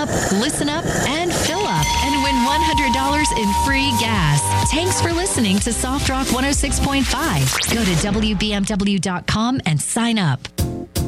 up, listen up, and fill up and win $100 in free gas. Thanks for listening to Soft Rock 106.5. Go to WBMW.com and sign up.